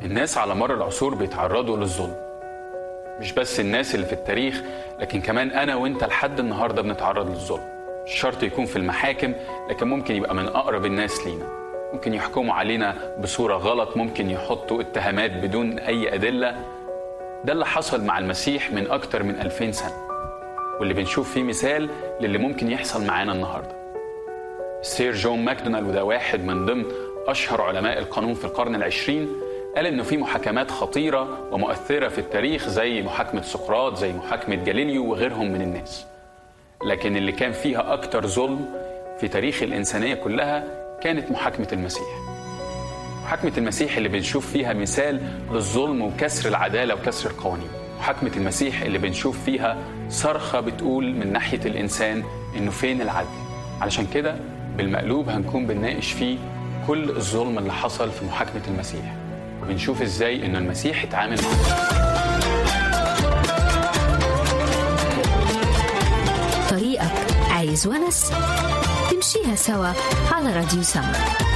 الناس على مر العصور بيتعرضوا للظلم، مش بس الناس اللي في التاريخ، لكن كمان أنا وإنت لحد النهاردة بنتعرض للظلم. مش شرط يكون في المحاكم، لكن ممكن يبقى من أقرب الناس لينا. ممكن يحكموا علينا بصورة غلط، ممكن يحطوا اتهامات بدون أي أدلة. ده اللي حصل مع المسيح من أكتر من 2000 سنة، واللي بنشوف فيه مثال للي ممكن يحصل معانا النهاردة. سير جون ماكدونال، وده واحد من ضمن أشهر علماء القانون في القرن العشرين، قال إنه في محاكمات خطيرة ومؤثرة في التاريخ زي محاكمة سقراط، زي محاكمة جاليليو وغيرهم من الناس، لكن اللي كان فيها أكتر ظلم في تاريخ الإنسانية كلها كانت محاكمة المسيح. محاكمة المسيح اللي بنشوف فيها مثال للظلم وكسر العدالة وكسر القوانين. محاكمة المسيح اللي بنشوف فيها صرخة بتقول من ناحية الإنسان إنه فين العدل. علشان كده بالمقلوب هنكون بنناقش فيه كل الظلم اللي حصل في محاكمة المسيح، وبنشوف إزاي إنه المسيح اتعامل معه. طريقك عايز ونس تمشيها سوا على راديو سما.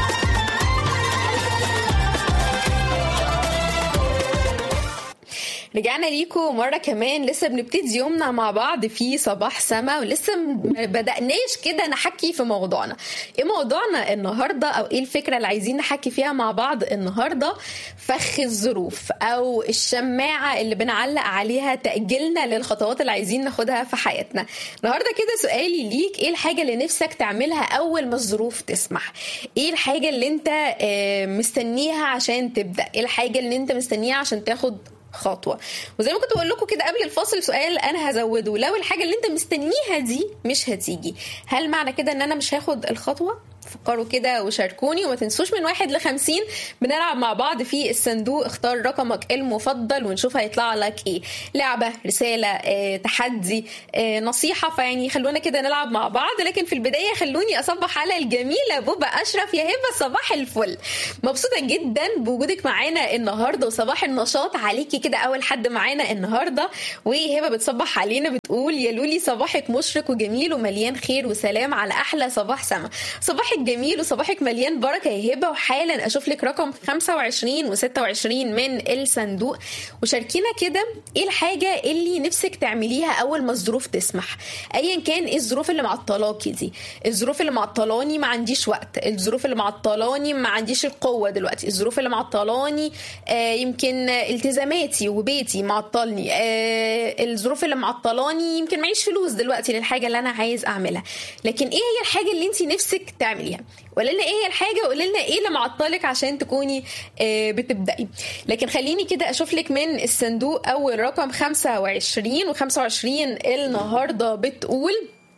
رجعنا ليكم مرة كمان، لسه بنبتدي يومنا مع بعض في صباح سما، ولسه بدأناش كده نحكي في موضوعنا. ايه موضوعنا النهاردة او ايه الفكرة اللي عايزين نحكي فيها مع بعض النهاردة؟ فخ الظروف او الشماعة اللي بنعلق عليها تأجيلنا للخطوات اللي عايزين ناخدها في حياتنا. النهاردة كده سؤالي ليك، ايه الحاجة اللي نفسك تعملها اول ما الظروف تسمح؟ ايه الحاجة اللي انت مستنيها عشان تبدأ؟ ايه الحاجة اللي انت مستنيها عشان تاخد خطوة؟ وزي ما كنت بقول لكم كده قبل الفاصل، سؤال انا هزوده: لو الحاجة اللي انت مستنيها دي مش هتيجي، هل معنى كده ان انا مش هاخد الخطوة؟ فكروا كده وشاركوني، وما تنسوش من 1 ل50 بنلعب مع بعض في الصندوق. اختار رقمك المفضل ونشوف هيطلع لك ايه، لعبة، رسالة، تحدي، نصيحة. فيعني خلونا كده نلعب مع بعض. لكن في البداية خلوني أصبح على الجميلة بوبا أشرف. يا هبة صباح الفل، مبسوطة جدا بوجودك معانا النهاردة، وصباح النشاط عليكي كده أول حد معانا النهاردة. وهبة بتصبح علينا بتقول: يا لولي صباحك مشرق وجميل ومليان خير وسلام على أحلى صباح سما. صباحك جميل وصباحك مليان بركة يا هبة. وحالا أشوف لك رقم 25 و26 من الصندوق، وشاركينا كده ايه الحاجة اللي نفسك تعمليها أول ما الظروف تسمح. أيا كان ايه الظروف اللي معطلاكي دي، الظروف اللي معطلاني ما عنديش وقت، الظروف اللي معطلاني ما عنديش القوة دلوقتي، الظروف اللي معطلاني يمكن التزاماتي وبيتي معطلني، الظروف اللي معطلاني يمكن معيش فلوس دلوقتي للحاجة اللي أنا عايز أعملها. لكن ايه هي الحاجة اللي انت نفسك تعمليها؟ قولي لنا ايه هي الحاجه، قولي لنا ايه اللي معطلك عشان تكوني بتبدأي. لكن خليني كده اشوف لك من الصندوق اول رقم 25 و25 النهارده بتقول: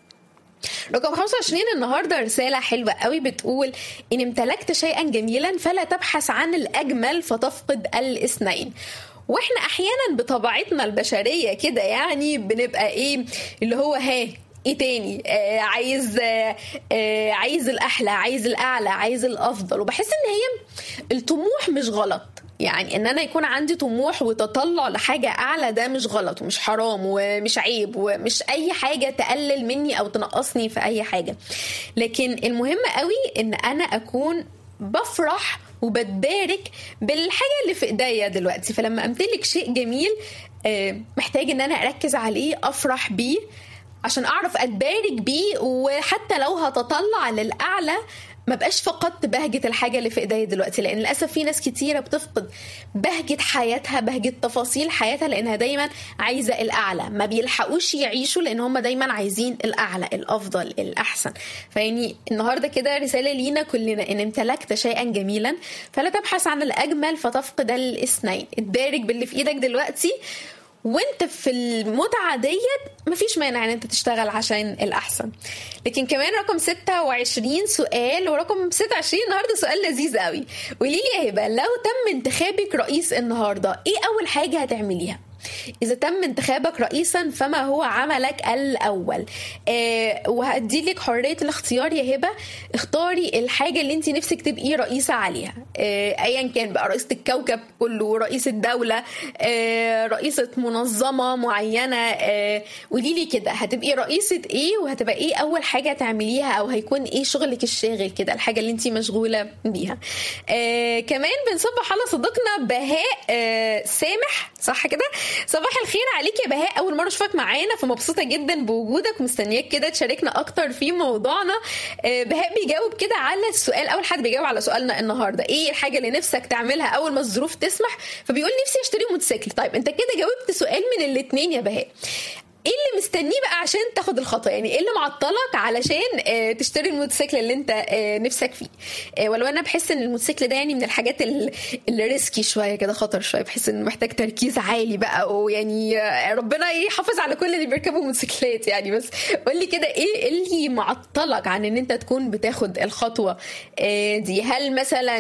رقم 25 النهارده رساله حلوه قوي بتقول: ان امتلكت شيئا جميلا فلا تبحث عن الاجمل فتفقد الاثنين. واحنا احيانا بطبيعتنا البشريه كده يعني بنبقى ايه اللي هو ايه تاني، عايز الاحلى، عايز الاعلى، عايز الافضل. وبحس ان هي الطموح مش غلط، يعني ان انا يكون عندي طموح وتطلع لحاجة اعلى ده مش غلط ومش حرام ومش عيب ومش اي حاجة تقلل مني او تنقصني في اي حاجة. لكن المهم قوي ان انا اكون بفرح وبتبارك بالحاجة اللي في ايديا دلوقتي. فلما امتلك شيء جميل محتاج ان انا اركز عليه، افرح بيه عشان اعرف اتبارك بيه. وحتى لو هتطلع للاعلى ما بقاش فقدت بهجة الحاجة اللي في ايديا دلوقتي، لان للاسف في ناس كتيرة بتفقد بهجة حياتها، بهجة تفاصيل حياتها، لانها دايما عايزة الاعلى، ما بيلحقوش يعيشوا لان هم دايما عايزين الاعلى، الافضل، الاحسن. فيعني النهاردة كده رسالة لينا كلنا: ان امتلكت شيئا جميلا فلا تبحث عن الاجمل فتفقد الاثنين. اتبارك باللي في ايدك دلوقتي، وانت في المتعة ديت مفيش مانع ان انت تشتغل عشان الاحسن. لكن كمان رقم 26 سؤال، ورقم 26 النهاردة سؤال لذيذ قوي. قوليلي يا هبة، لو تم انتخابك رئيس النهاردة ايه اول حاجة هتعمليها؟ إذا تم انتخابك رئيسا فما هو عملك الأول؟ وهدي لك حرية الاختيار يا هبة. اختاري الحاجة اللي انت نفسك تبقي رئيسة عليها، ايا كان بقى، رئيسة الكوكب كله، رئيسة دولة، رئيسة منظمة معينة. قولي لي كده هتبقي رئيسة ايه، وهتبقى ايه اول حاجة تعمليها، او هيكون ايه شغلك الشاغل كده، الحاجة اللي انت مشغولة بيها. كمان بنصبح على صديقنا بهاء سامح، صح كده؟ صباح الخير عليك يا بهاء، اول مرة اشوفك معانا فمبسوطة جدا بوجودك ومستنياك كده تشاركنا اكتر في موضوعنا. بهاء بيجاوب كده على السؤال، اول حد بيجاوب على سؤالنا النهارده، ايه الحاجة اللي نفسك تعملها اول ما الظروف تسمح؟ فبيقول نفسي اشتري موتوسيكل. طيب انت كده جاوبت سؤال من الاتنين يا بهاء. ايه اللي مستنيه بقى عشان تاخد الخطوه؟ يعني ايه اللي معطلك علشان تشتري الموتوسيكل اللي انت نفسك فيه؟ ولو انا بحس ان الموتوسيكل ده يعني من الحاجات اللي ريسكي شويه كده، خطر شويه، بحس انه محتاج تركيز عالي بقى، ويعني ربنا يحافظ على كل اللي بيركبوا موتوسيكلات يعني. بس قول لي كده ايه اللي معطلك عن ان انت تكون بتاخد الخطوه دي؟ هل مثلا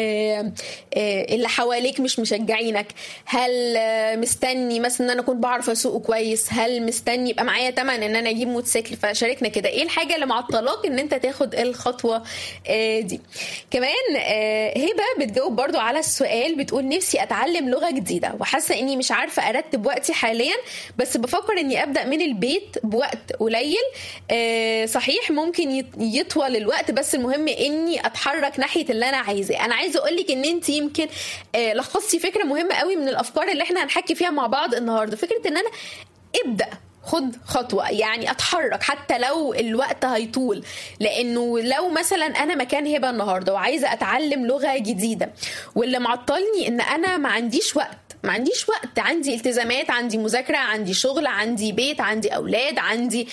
اللي حواليك مش مشجعينك؟ هل مستني مثلا ان انا اكون بعرف اسوقه كويس؟ هل مستني يبقى معايا تمن ان انا اجيب موتوسيكل؟ فشاركنا كده ايه الحاجه اللي معطلاك ان انت تاخد الخطوه دي. كمان هبه بتجاوب برضو على السؤال، بتقول نفسي اتعلم لغه جديده وحاسه اني مش عارفه ارتب وقتي حاليا، بس بفكر اني ابدا من البيت بوقت قليل. صحيح ممكن يطول الوقت، بس المهم اني اتحرك ناحيه اللي انا عايزاه. انا عايزه اقول لك ان انت يمكن لخصتي فكره مهمه قوي من الافكار اللي احنا هنحكي فيها مع بعض النهارده، فكره ان انا ابدأ، خد خطوة، يعني اتحرك حتى لو الوقت هيطول. لانه لو مثلا انا مكان هبة النهاردة وعايزة اتعلم لغة جديدة، واللي معطلني ان انا ما عنديش وقت، عندي التزامات، عندي مذاكرة، عندي شغل، عندي بيت، عندي أولاد، عندي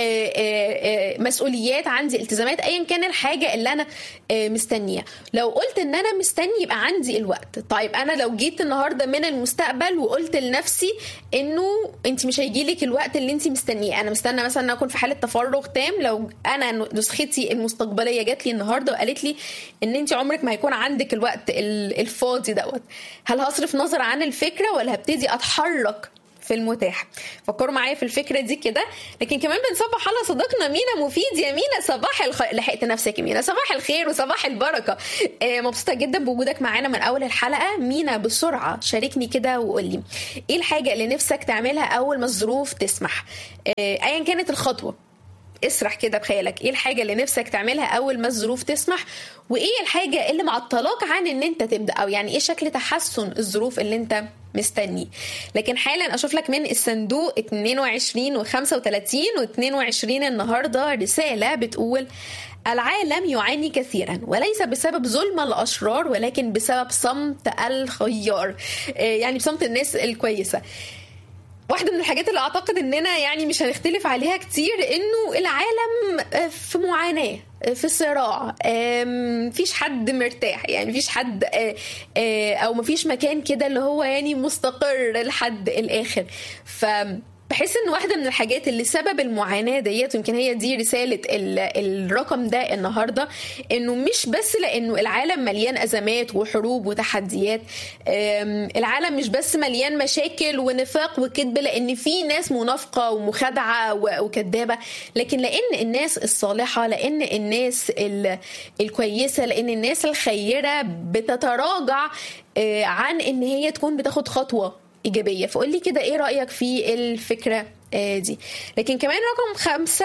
مسؤوليات، عندي التزامات، أيا كان الحاجة اللي أنا مستنية. لو قلت إن أنا مستني يبقى عندي الوقت. طيب أنا لو جيت النهاردة من المستقبل وقلت لنفسي إنه أنت مش هيجيلك الوقت اللي أنت مستنيه، أنا مستنى مثلا أن أكون في حالة تفرغ تام، لو أنا نسختي المستقبلية جات لي النهاردة وقالت لي إن أنت عمرك ما هيكون عندك الوقت الفاضي دوت، هل هصرف نظر عن الفكرة ولا هبتدي أتحرك في المتاح؟ فكروا معايا في الفكرة دي كده. لكن كمان بنصبح على صديقنا مينا مفيد. يا مينا صباح الخير، لحقت نفسك يا مينا، صباح الخير وصباح البركة. مبسوطة جدا بوجودك معانا من أول الحلقة. مينا بسرعة شاركني كده وقولي إيه الحاجة اللي نفسك تعملها أول ما الظروف تسمح؟ أيا كانت الخطوة، اسرح كده بخيالك ايه الحاجة اللي نفسك تعملها اول ما الظروف تسمح، وايه الحاجة اللي معطلاك عن ان انت تبدأ، او يعني ايه شكل تحسن الظروف اللي انت مستني. لكن حالا اشوف لك من الصندوق 22 و35 و22 النهاردة رسالة بتقول العالم يعاني كثيرا، وليس بسبب ظلم الاشرار ولكن بسبب صمت الخيار، يعني بصمت الناس الكويسة. واحدة من الحاجات اللي أعتقد إننا يعني مش هنختلف عليها كتير، إنه العالم في معاناة، في صراع، مفيش حد مرتاح، يعني مفيش حد أو مفيش مكان كده اللي هو يعني مستقر لحد الآخر. بحس ان واحدة من الحاجات اللي سبب المعاناة ديت، يمكن هي دي رسالة الرقم ده النهاردة، انه مش بس لانه العالم مليان ازمات وحروب وتحديات، العالم مش بس مليان مشاكل ونفاق وكذب، لان في ناس منافقة ومخادعة وكذابة، لكن لان الناس الصالحة، لان الناس الكويسة، لان الناس الخيرة بتتراجع عن ان هي تكون بتاخد خطوة إيجابية. فقول لي كده إيه رأيك في الفكرة دي؟ لكن كمان رقم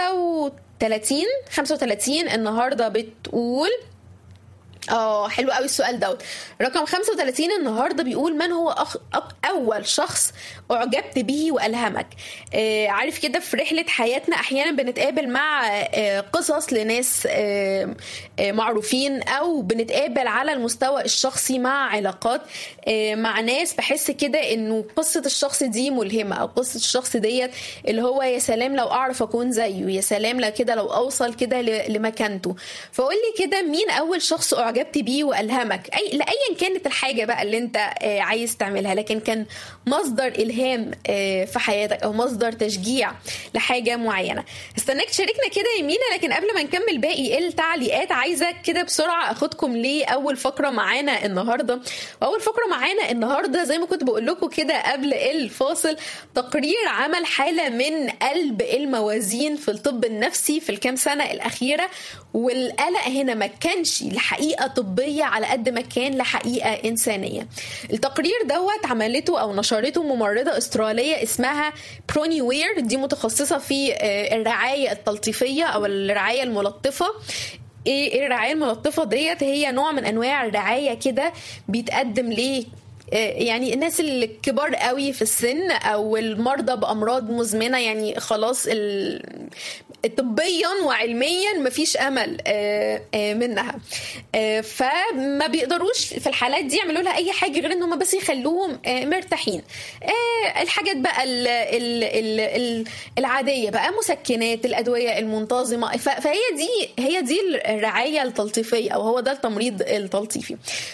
35 النهاردة بتقول حلو قوي السؤال دوت. رقم 35 النهارده بيقول من هو اول شخص اعجبت به والهمك؟ عارف كده في رحله حياتنا احيانا بنتقابل مع قصص لناس معروفين، او بنتقابل على المستوى الشخصي مع علاقات مع ناس بحس كده انه قصه الشخص دي ملهمه، او قصه الشخص ديت اللي هو يا سلام لو اعرف اكون زيه، يا سلام لو كده لو اوصل كده لمكانته. فقول لي كده مين اول شخص اعجبت بيه والهمك لايا كانت الحاجه بقى اللي انت عايز تعملها، لكن كان مصدر الهام في حياتك او مصدر تشجيع لحاجه معينه. استناك تشاركنا كده يمينة. لكن قبل ما نكمل باقي التعليقات عايزه كده بسرعه اخدكم لاول فقره معانا النهارده. واول فقره معانا النهارده زي ما كنت بقول لكم كده قبل الفاصل، تقرير عمل حاله من قلب الموازين في الطب النفسي في الكام سنه الاخيره. والقلق هنا ما كانش لحقيقه طبيه على قد ما كان لحقيقه انسانيه. التقرير دوت عملته او نشرته ممرضه استراليه اسمها بروني وير، دي متخصصه في الرعايه التلطيفيه او الرعايه الملطفه. ايه الرعايه الملطفه ديت؟ هي نوع من انواع الرعايه كده بيتقدم ليه يعني الناس الكبار قوي في السن او المرضى بامراض مزمنه، يعني خلاص طبيا وعلميا مفيش امل منها، فما بيقدروش في الحالات دي يعملوا لها اي حاجه غير ان هم بس يخلوهم مرتاحين. الحاجات بقى العاديه بقى، مسكنات، الادويه المنتظمه، هي دي الرعايه التلطيفيه او هو ده التمريض التلطيفي.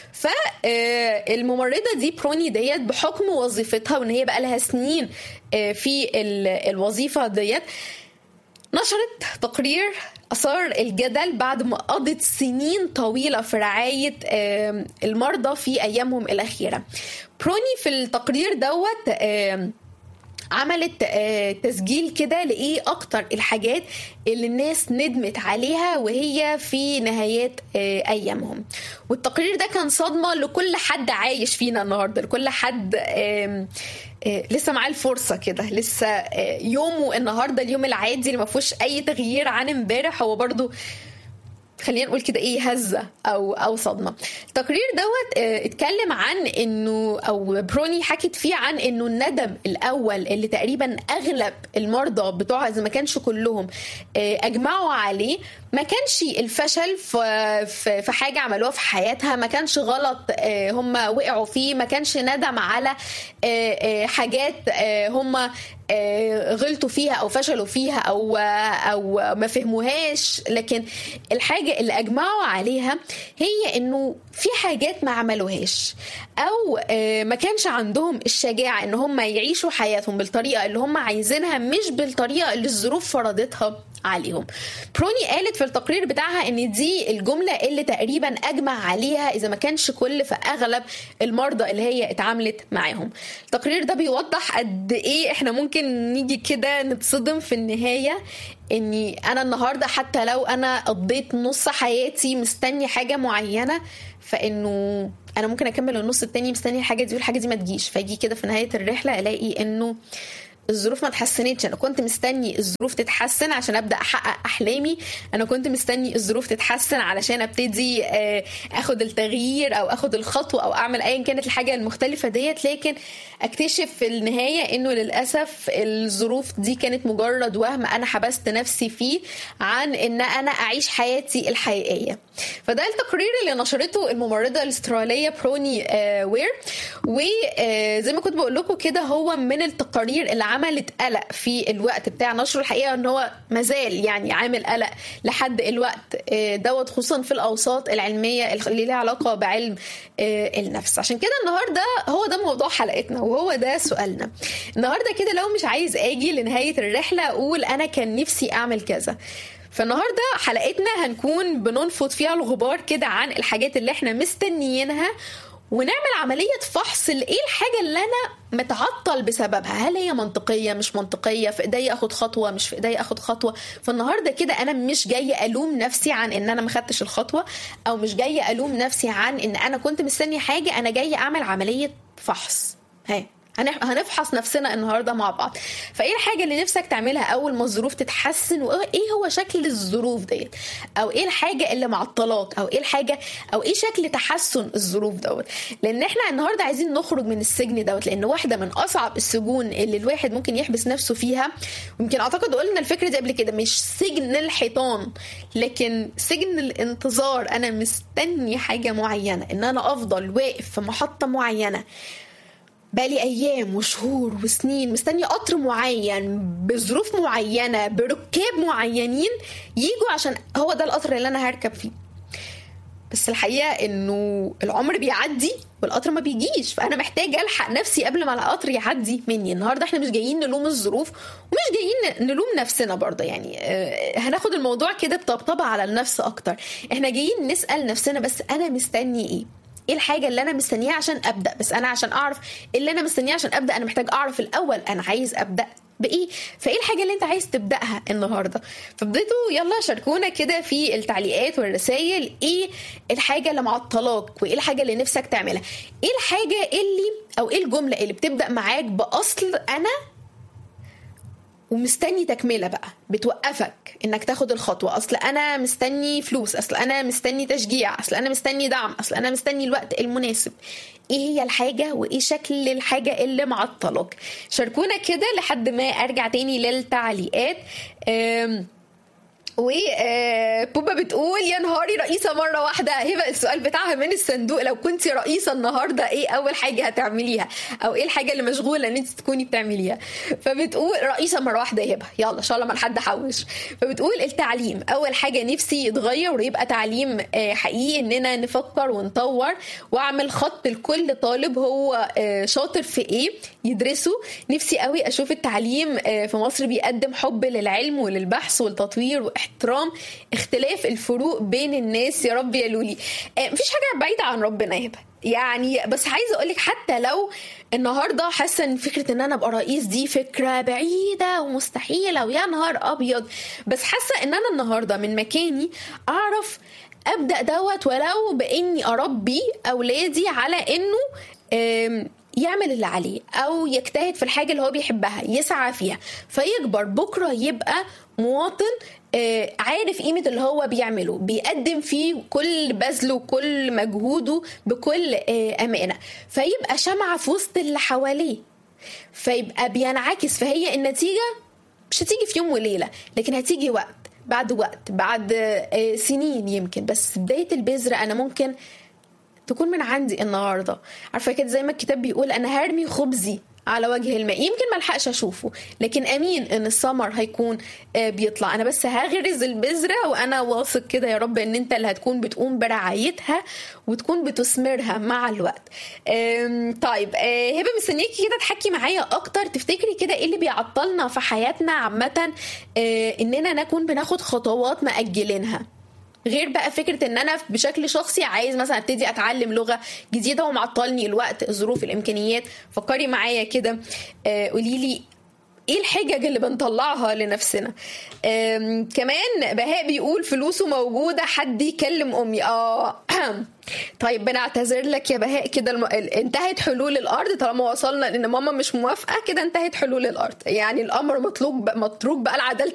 فالممرضه دي بروني ديت بحكم وظيفتها وان هي بقى لها سنين في الوظيفه ديت نشرت تقرير أثار الجدل بعد ما قضت سنين طويلة في رعاية المرضى في أيامهم الأخيرة. بروني في التقرير دوت عملت تسجيل كده لإيه أكتر الحاجات اللي الناس ندمت عليها وهي في نهايات أيامهم. والتقرير ده كان صدمة لكل حد عايش فينا النهاردة، لكل حد لسه معاه الفرصة كده، لسه يومه النهاردة اليوم العادي اللي ما فيهوش أي تغيير عن امبارح، هو برضو خلينا نقول كده ايه هزة او صدمة. التقرير دوت اتكلم عن انه او بروني حكت فيه عن انه الندم الاول اللي تقريبا اغلب المرضى بتوعها اذا ما كانش كلهم اجمعوا عليه ما كانش الفشل في حاجة عملوها في حياتها، ما كانش غلط هم وقعوا فيه، ما كانش ندم على حاجات هم غلطوا فيها او فشلوا فيها او ما فهموهاش، لكن الحاجة اللي اجمعوا عليها هي انه في حاجات ما عملوهاش او ما كانش عندهم الشجاعة ان هم يعيشوا حياتهم بالطريقة اللي هم عايزينها مش بالطريقة اللي الظروف فرضتها عليهم. بروني قالت في التقرير بتاعها ان دي الجملة اللي تقريبا اجمع عليها اذا ما كانش كل فاغلب المرضى اللي هي اتعاملت معاهم. التقرير ده بيوضح قد ايه احنا ممكن نيجي كده نتصدم في النهاية، اني انا النهاردة حتى لو انا قضيت نص حياتي مستني حاجة معينة، فانه انا ممكن اكمل النص التاني مستني الحاجة دي والحاجة دي ما تجيش، فيجي كده في نهاية الرحلة الاقي انه الظروف ما تحسنتش. انا كنت مستني الظروف تتحسن عشان ابدا احقق احلامي، انا كنت مستني الظروف تتحسن علشان ابتدي اخد التغيير او اخد الخطوه او اعمل ايا كانت الحاجه المختلفه ديت، لكن اكتشف في النهايه انه للاسف الظروف دي كانت مجرد وهم انا حبست نفسي فيه عن ان انا اعيش حياتي الحقيقيه. فده التقرير اللي نشرته الممرضه الاستراليه بروني وير، وزي ما كنت بقول لكم كده هو من التقارير اللي عملت قلق في الوقت بتاع نشره. الحقيقه ان هو مازال يعني عامل قلق لحد الوقت دوت، خصوصا في الاوساط العلميه اللي لها علاقه بعلم النفس. عشان كده النهارده هو ده موضوع حلقتنا وهو ده سؤالنا النهارده كده. لو مش عايز اجي لنهايه الرحله اقول انا كان نفسي اعمل كذا، فالنهارده حلقتنا هنكون بننفض فيها الغبار كده عن الحاجات اللي احنا مستنيينها ونعمل عملية فحص لإيه الحاجة اللي أنا متعطل بسببها، هل هي منطقية مش منطقية، في إيدي أخد خطوة مش في إيدي أخد خطوة. فالنهاردة كده أنا مش جاية ألوم نفسي عن إن أنا مخدتش الخطوة، أو مش جاية ألوم نفسي عن إن أنا كنت مستني حاجة، أنا جاية أعمل عملية فحص. هنفحص نفسنا النهارده مع بعض. فايه الحاجه اللي نفسك تعملها اول ما الظروف تتحسن، وايه هو شكل الظروف ديت، او ايه الحاجه اللي معطلاك، او ايه الحاجه او ايه شكل تحسن الظروف دوت. لان احنا النهارده عايزين نخرج من السجن دوت، لان واحده من اصعب السجون اللي الواحد ممكن يحبس نفسه فيها، ويمكن اعتقد قلنا الفكره دي قبل كده، مش سجن الحيطان لكن سجن الانتظار. انا مستني حاجه معينه، ان انا افضل واقف في محطه معينه بقالي أيام وشهور وسنين مستني قطر معين بظروف معينة بركاب معينين يجوا عشان هو ده القطر اللي أنا هركب فيه. بس الحقيقه انه العمر بيعدي والقطر ما بيجيش، فانا محتاجه الحق نفسي قبل ما القطر يعدي مني. النهارده احنا مش جايين نلوم الظروف ومش جايين نلوم نفسنا برضه، يعني هناخد الموضوع كده بطبطبه على النفس اكتر. احنا جايين نسال نفسنا بس انا مستني ايه الحاجه اللي انا مستنياها عشان ابدا. بس انا عشان اعرف اللي انا مستنياه عشان ابدا، انا محتاج اعرف الاول انا عايز ابدا بايه. فايه الحاجه اللي انت عايز تبداها النهارده؟ فبديتوا يلا شاركونا كده في التعليقات والرسائل، ايه الحاجه اللي معطلاك وايه الحاجه اللي نفسك تعملها. ايه الحاجه اللي او ايه الجمله اللي بتبدا معاك باصل انا ومستني تكمله بقى، بتوقفك انك تاخد الخطوه. اصل انا مستني فلوس، اصل انا مستني تشجيع، اصل انا مستني دعم، اصل انا مستني الوقت المناسب. ايه هي الحاجه وايه شكل الحاجه اللي معطلك؟ شاركونا كده لحد ما ارجع تاني للتعليقات. وبوبا بتقول يا نهاري رئيسة مرة واحدة. هبة السؤال بتاعها من الصندوق، لو كنتي رئيسة النهاردة ايه اول حاجة هتعمليها، او ايه الحاجة اللي مشغولة ان انت تكوني بتعمليها؟ فبتقول رئيسة مرة واحدة يا هبة، يلا ان شاء الله ما لحد حوش. فبتقول التعليم اول حاجة نفسي يتغير ويبقى تعليم حقيقي، اننا نفكر ونطور واعمل خط لكل طالب هو شاطر في ايه يدرسه. نفسي قوي اشوف التعليم في مصر بيقدم حب للعلم وللبحث والتطوير واحترام اختلاف الفروق بين الناس. يا رب يا لولي. مفيش حاجة بعيدة عن ربنا يا هبة يعني، بس عايزة اقولك حتى لو النهاردة حاسة ان فكرة ان انا ابقى رئيس دي فكرة بعيدة ومستحيلة ويا نهار ابيض، بس حاسة ان انا النهاردة من مكاني اعرف ابدأ دوت، ولو باني اربي اولادي على انه يعمل اللي عليه او يجتهد في الحاجة اللي هو بيحبها يسعى فيها، فيكبر بكرة يبقى مواطن عارف قيمة اللي هو بيعمله، بيقدم فيه كل بذله وكل مجهوده بكل أمانة، فيبقى شمعة في وسط اللي حواليه، فيبقى بينعكس. فهي النتيجة مش هتيجي في يوم وليلة، لكن هتيجي وقت بعد سنين يمكن، بس بداية البذرة أنا ممكن تكون من عندي النهاردة. عارفة كده زي ما الكتاب بيقول أنا هرمي خبزي على وجه الماء، يمكن ما لحقش اشوفه لكن امين ان الثمر هيكون بيطلع. انا بس هغرز البذره وانا واثق كده يا رب ان انت اللي هتكون بتقوم برعايتها وتكون بتثمرها مع الوقت. طيب هبه مستنياكي كده تحكي معايا اكتر. تفتكري كده ايه اللي بيعطلنا في حياتنا عامه اننا نكون بناخد خطوات مأجلينها، غير بقى فكرة ان انا بشكل شخصي عايز مثلا ابتدي اتعلم لغة جديدة ومعطلني الوقت الظروف الامكانيات؟ فكري معايا كده، قوليلي ايه الحجج اللي بنطلعها لنفسنا. كمان بهاء بيقول فلوسه موجودة حد يكلم امي. طيب بنعتذر لك يا بهاء كده انتهت حلول الارض طالما وصلنا لان ماما مش موافقة كده، انتهت حلول الارض يعني الامر متروك بقى لعدالة